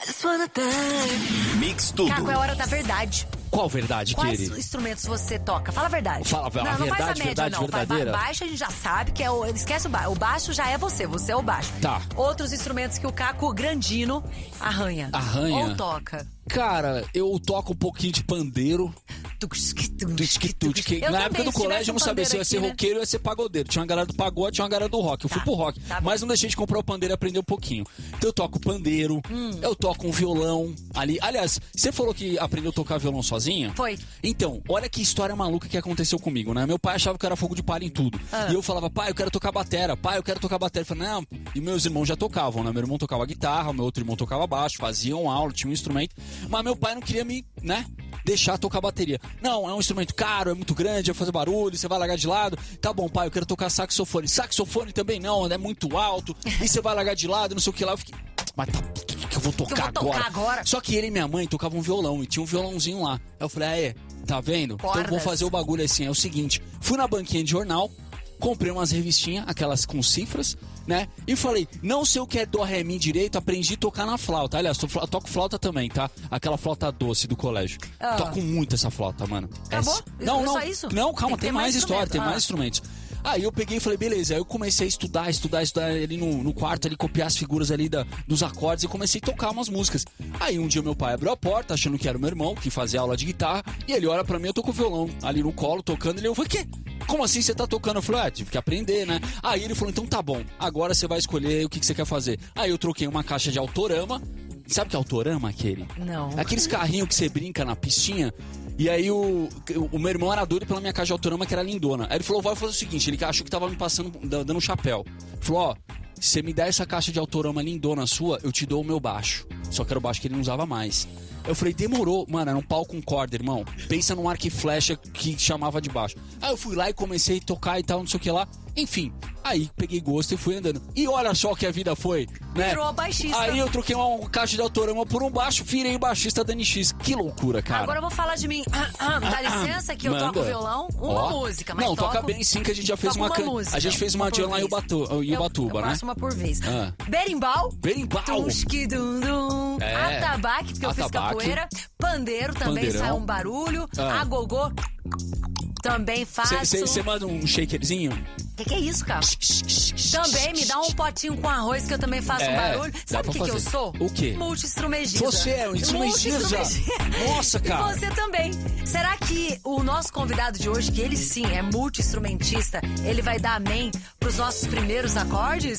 Mix Tudo. Caco, é hora da verdade. Qual verdade, Quais querido? instrumentos você toca? Fala a verdade. Fala a não faz a média, verdade não. verdadeira. Baixo a gente já sabe que é o... Esquece o baixo. O baixo já é você é o baixo. Tá. Outros instrumentos que o Caco Grandino arranha. Arranha? Ou toca. Cara, eu toco um pouquinho de pandeiro. Na época do colégio eu não sabia se eu ia ser roqueiro ou ia ser pagodeiro. Tinha uma galera do pagode, tinha uma galera do rock. Eu fui pro rock, mas não deixei de comprar o pandeiro e aprender um pouquinho. Então eu toco pandeiro, eu toco um violão ali. Aliás, você falou que aprendeu a tocar violão sozinha? Foi. Então, olha que história maluca que aconteceu comigo, né? Meu pai achava que eu era fogo de palha em tudo. E eu falava, pai, eu quero tocar batera. Pai, eu quero tocar batera. Ele falava, não. E meus irmãos já tocavam, né? Meu irmão tocava guitarra, meu outro irmão tocava baixo, faziam aula, tinha um instrumento. Mas meu pai não queria me, né, deixar tocar bateria. Não, é um instrumento caro, é muito grande, vai fazer barulho, você vai largar de lado. Tá bom, pai, eu quero tocar saxofone. Saxofone também não, é muito alto. E você vai largar de lado, não sei o que lá. Eu fiquei, mas tá, o que eu vou tocar agora? Só que ele e minha mãe tocavam um violão e tinha um violãozinho lá. Aí eu falei, tá vendo? Então eu vou fazer o bagulho assim, é o seguinte. Fui na banquinha de jornal, comprei umas revistinhas, aquelas com cifras, né? E falei, não sei o que é dó, ré, mi direito, aprendi a tocar na flauta. Aliás, toco flauta também, tá? Aquela flauta doce do colégio. Toco muito essa flauta, mano. Acabou? Não, só isso? Não, calma, tem mais história, tem mais instrumento. instrumentos. Aí eu peguei e falei, beleza. Aí eu comecei a estudar ali no quarto, ali, copiar as figuras ali dos acordes e comecei a tocar umas músicas. Aí um dia meu pai abriu a porta, achando que era o meu irmão, que fazia aula de guitarra, e ele olha pra mim, eu tô com o violão ali no colo, tocando, e eu falei, quê? Como assim você tá tocando? Eu falei, tive que aprender, né? Aí ele falou, então tá bom, agora você vai escolher o que você quer fazer. Aí eu troquei uma caixa de Autorama. Sabe o que é Autorama, aquele? Não. Aqueles carrinhos que você brinca na pistinha. E aí o meu irmão era doido pela minha caixa de Autorama, que era lindona. Aí ele falou, vai fazer o seguinte, ele achou que tava me passando, dando um chapéu. Ele falou, ó, se você me der essa caixa de Autorama lindona sua, eu te dou o meu baixo. Só que era o baixo que ele não usava mais. Eu falei, demorou. Mano, era um pau com corda, irmão. Pensa num arco e flecha que chamava de baixo. Aí eu fui lá e comecei a tocar e tal, não sei o que lá. Enfim, aí peguei gosto e fui andando. E olha só o que a vida foi, né? Virou baixista. Aí eu troquei uma caixa de Autorama por um baixo, virei baixista da NX. Que loucura, cara. Agora eu vou falar de mim. Dá licença que eu toco violão. Uma música, mas não, toco... toca bem sim, que a gente já fez uma música. A gente fez uma jam lá em Ubatuba, né? Eu faço uma por vez. Berimbau. É. Atabaque, porque eu fiz capoeira. Pandeiro também, Pandeirão. sai um barulho. Agogô. Também faço. Você manda um shakerzinho? Que é isso, cara? Também me dá um potinho com arroz que eu também faço um barulho. Sabe o que eu sou? O quê? Multi-instrumentista. Você é um instrumentista? Nossa, cara. E você também. Será que o nosso convidado de hoje, que ele sim é multi-instrumentista, ele vai dar amém pros nossos primeiros acordes?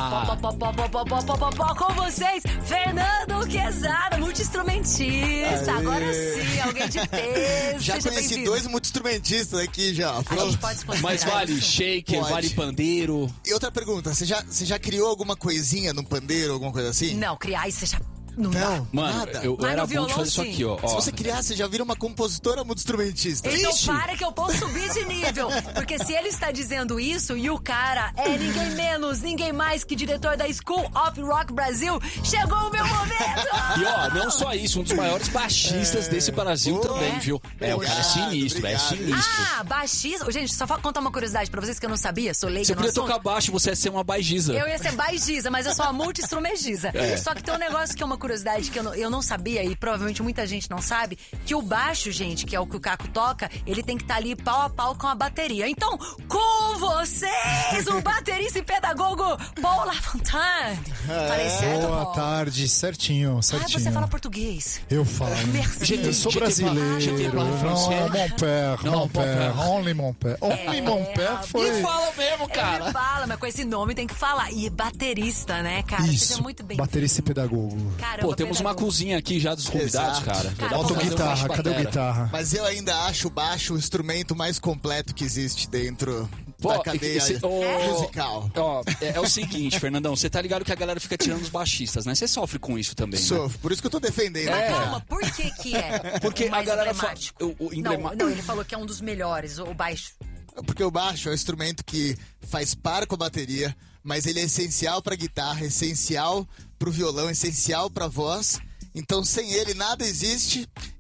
Com vocês, Fernando Quezada, multi-instrumentista. Agora sim, alguém de peso. Já Seja conheci bem-vindo. 2 multi-instrumentistas aqui já. A gente pode se considerar Mas vale isso. shaker, Pode. vale pandeiro. E outra pergunta, você já criou alguma coisinha no pandeiro, alguma coisa assim? Não, criar isso já... Não dá. Não, Mano, nada. eu Mas era no bom de violão, fazer isso sim. aqui, ó. Se você criar, você já vira uma compositora multi-instrumentista. Então Ixi. para que eu posso subir de nível. Porque se ele está dizendo isso e o cara é ninguém menos, ninguém mais que diretor da School of Rock Brasil, chegou o meu momento! E ó, não só isso, um dos maiores baixistas desse Brasil também, viu? O cara é sinistro, é Obrigado. sinistro. Baixista. Gente, só contar uma curiosidade pra vocês que eu não sabia, sou leiga Você no podia assunto. tocar baixo, você ia ser uma baixisa. Eu ia ser baixista, mas eu sou uma multi-instrumentista. Só que tem um negócio que é uma curiosidade que eu não sabia e provavelmente muita gente não sabe, que o baixo, gente, que é o que o Caco toca, ele tem que estar ali pau a pau com a bateria. Então, com vocês, o baterista e pedagogo Paul Lafontaine. Falei certo, Boa Paul? tarde, certinho. Você fala português. Eu falo. Merci. Eu sou Je te brasileiro. parle Não, français. mon père, only mon père. Only mon père foi... E fala mesmo, cara. Ele fala, mas com esse nome tem que falar. E baterista, né, cara? Isso, Seja muito bem. baterista e pedagogo. Caramba, Pô, temos uma pedagogo. cozinha aqui já dos convidados, Exato. cara. Cara, Vamos fazer um Autoguitarra, baixo cadê o batera. guitarra? Mas eu ainda acho o baixo o instrumento mais completo que existe dentro Pô, da cadeia musical. Ó, é o seguinte, Fernandão, você tá ligado que a galera fica tirando os baixistas, né? Você sofre com isso também, né? Sofro, por isso que eu tô defendendo. Mas aqui, calma, né? por que que é? Porque o mais a galera fala... emblemático? Não, ele falou que é um dos melhores, o baixo. Porque o baixo é um instrumento que faz par com a bateria, mas ele é essencial pra guitarra, essencial pro violão, essencial pra voz. Então, sem ele, nada existe.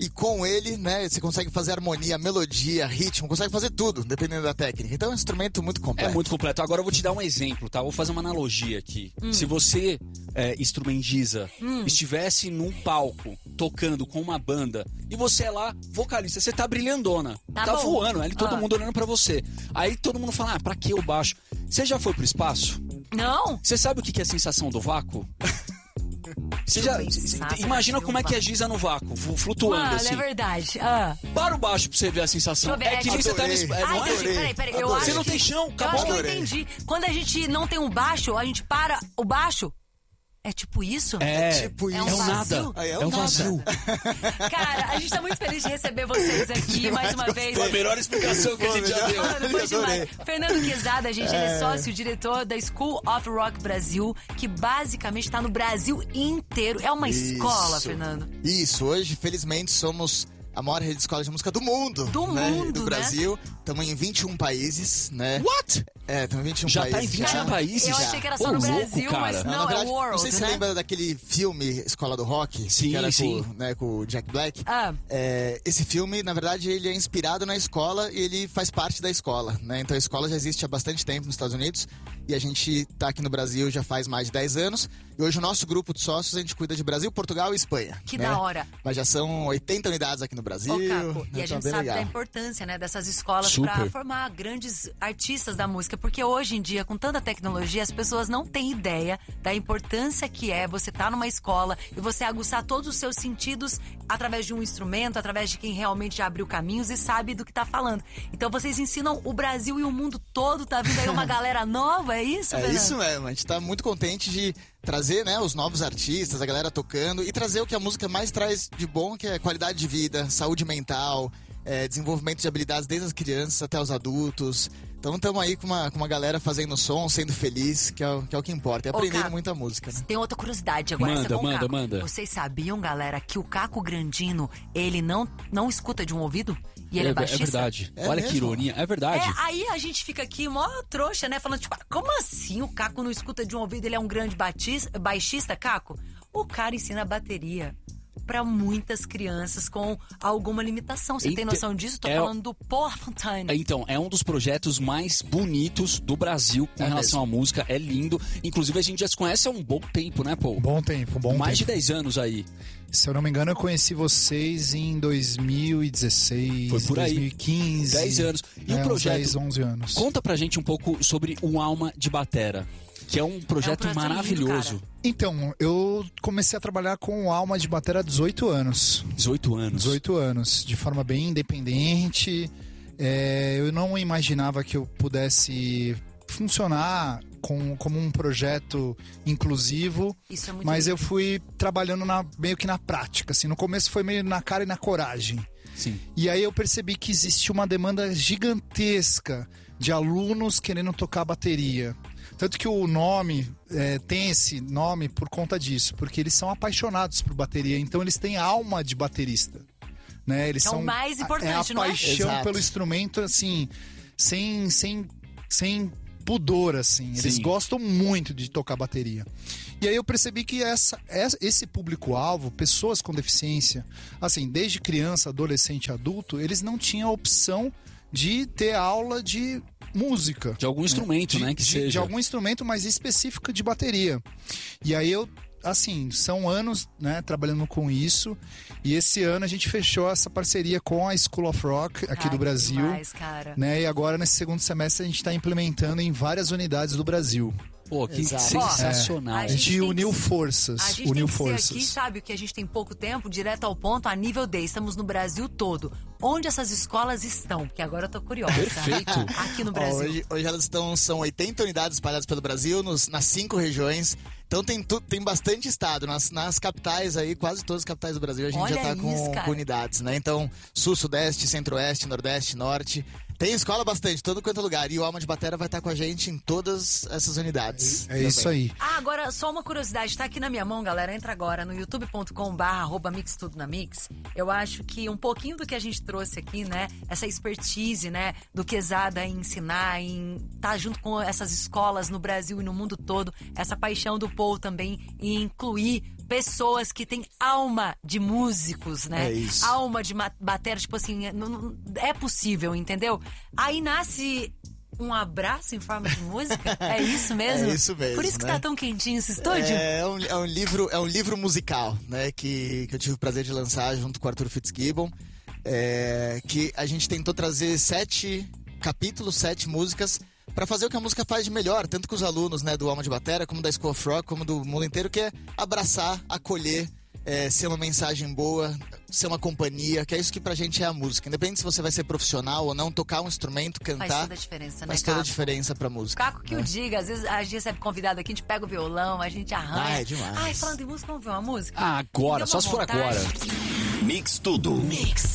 e com ele, né, você consegue fazer harmonia, melodia, ritmo, consegue fazer tudo, dependendo da técnica. Então é um instrumento muito completo. É muito completo. Agora eu vou te dar um exemplo, tá? Vou fazer uma analogia aqui. Se você, instrumentiza, estivesse num palco, tocando com uma banda, e você é lá, vocalista, você tá brilhandona, tá voando, ali todo mundo olhando pra você. Aí todo mundo fala, pra que o baixo? Você já foi pro espaço? Não. Você sabe o que é a sensação do vácuo? Você já, imagina como é que é Giza no vácuo, flutuando assim. É verdade. Para o baixo pra você ver a sensação. Deixa eu ver, é que nem você tá nesse... Peraí. Eu acho você não tem chão, acabou. Eu acho que eu entendi. Quando a gente não tem um baixo, a gente para o baixo. É tipo isso? Tipo isso. É um nada. É um vazio. Cara, a gente tá muito feliz de receber vocês aqui mais uma vez. Foi a melhor explicação que a gente já deu. Mano, foi demais. Fernando Quezada, gente, ele é sócio, diretor da School of Rock Brasil, que basicamente tá no Brasil inteiro. É uma escola, Fernando. Isso, hoje, felizmente, somos a maior rede de escolas de música do mundo. Do mundo, do Brasil. Estamos em 21 países, né? What? Estamos em 21 já países. Já tá em 21 países? Eu achei que era só no Brasil, louco, mas não, verdade, é world, não sei se você né? lembra daquele filme Escola do Rock. Sim, que era sim. Com o Jack Black. Esse filme, na verdade, ele é inspirado na escola e ele faz parte da escola, né? Então a escola já existe há bastante tempo nos Estados Unidos e a gente tá aqui no Brasil já faz mais de 10 anos. E hoje o nosso grupo de sócios, a gente cuida de Brasil, Portugal e Espanha. Que né? da hora. Mas já são 80 unidades aqui no Brasil. Caco, e a gente sabe legal. da importância, né, dessas escolas Super. pra formar grandes artistas da música, porque hoje em dia, com tanta tecnologia, as pessoas não têm ideia da importância que é você estar numa escola e você aguçar todos os seus sentidos através de um instrumento, através de quem realmente já abriu caminhos e sabe do que tá falando. Então vocês ensinam o Brasil e o mundo todo, tá vindo aí uma galera nova, é isso, Fernando? É isso mesmo, a gente tá muito contente de trazer, né, os novos artistas, a galera tocando e trazer o que a música mais traz de bom, que é qualidade de vida, saúde mental, desenvolvimento de habilidades desde as crianças até os adultos. Então estamos aí com uma galera fazendo som, sendo feliz, que é o que importa. E aprendendo Caco, muita música, né? Tem outra curiosidade agora. Essa é com o Caco. Manda. Vocês sabiam, galera, que o Caco Grandino, ele não escuta de um ouvido? E ele é baixista? É verdade. Olha mesmo? que ironia. É verdade. Aí a gente fica aqui, mó trouxa, né? Falando, tipo, como assim o Caco não escuta de um ouvido? Ele é um grande baixista, Caco? O cara ensina bateria pra muitas crianças com alguma limitação. Você tem noção disso? Tô falando do Paul Fontane. Então, é um dos projetos mais bonitos do Brasil com relação à música. É lindo. Inclusive, a gente já se conhece há um bom tempo, né, Paul? Bom tempo. Mais de 10 anos aí. Se eu não me engano, eu conheci vocês em 2016, Foi por aí. 2015. 10 anos. E o projeto? 10, 11 anos. Conta pra gente um pouco sobre o Alma de Batera, que é um projeto maravilhoso. lindo, Então, eu comecei a trabalhar com o Alma de Batera há 18 anos. 18 anos. 18 anos, de forma bem independente. Eu não imaginava que eu pudesse funcionar como um projeto inclusivo, Isso é muito mas lindo. eu fui trabalhando meio que na prática. Assim, no começo foi meio na cara e na coragem. Sim. E aí eu percebi que existia uma demanda gigantesca de alunos querendo tocar bateria. Tanto que o nome tem esse nome por conta disso, porque eles são apaixonados por bateria, então eles têm alma de baterista. Né? Eles É o são mais importante, a não é? paixão Exato. pelo instrumento, assim, sem pudor, assim. Eles Sim. gostam muito de tocar bateria. E aí eu percebi que esse público-alvo, pessoas com deficiência, assim, desde criança, adolescente, adulto, eles não tinham opção de ter aula de música. De algum instrumento, né? Que seja. De algum instrumento mais específico de bateria. E aí são anos, né, trabalhando com isso. E esse ano a gente fechou essa parceria com a School of Rock aqui do Brasil. Demais, cara. Né, e agora, nesse segundo semestre, a gente está implementando em várias unidades do Brasil. Pô, que Exato. sensacional. A A gente gente tem uniu que- forças. A gente Uniu tem que forças. ser aqui, sabe, o que a gente tem pouco tempo, direto ao ponto, a nível D. Estamos no Brasil todo. Onde essas escolas estão? Porque agora eu tô curiosa. Perfeito. Aqui no Brasil. Hoje elas são 80 unidades espalhadas pelo Brasil, nas 5 regiões. Então tem bastante estado. Nas capitais aí, quase todas as capitais do Brasil, a gente Olha já tá isso, cara. com unidades, né? Então, Sul, Sudeste, Centro-Oeste, Nordeste, Norte. Tem escola bastante, todo quanto é lugar. E o Alma de Batera vai estar com a gente em todas essas unidades. É isso aí. Ah, agora, só uma curiosidade, tá aqui na minha mão, galera. Entra agora no youtube.com/mixtudonamix. Eu acho que um pouquinho do que a gente trouxe aqui, né? Essa expertise, né? Do Quezada em ensinar, em estar junto com essas escolas no Brasil e no mundo todo. Essa paixão do Paul também em incluir pessoas que têm alma de músicos, né? É isso. Alma de batera, tipo assim, é possível, entendeu? Aí nasce um abraço em forma de música? É isso mesmo? É isso mesmo. Por isso que né? tá tão quentinho esse estúdio? É um livro musical, né? Que eu tive o prazer de lançar junto com o Arthur Fitzgibbon. Que a gente tentou trazer 7 capítulos, 7 músicas, para fazer o que a música faz de melhor, tanto com os alunos, né, do Alma de Batera, como da School of Rock, como do mundo inteiro, que é abraçar, acolher, ser uma mensagem boa, ser uma companhia, que é isso que pra gente é a música. Independente se você vai ser profissional ou não, tocar um instrumento, cantar, Faz toda a diferença, né, faz toda a Caco? diferença pra música. Caco que o diga, às vezes a gente recebe convidado aqui, a gente pega o violão, a gente arranha. É demais. Ai, falando em música, vamos ver uma música? Ah, agora, Deu só uma se for vontade. agora. Mix Tudo.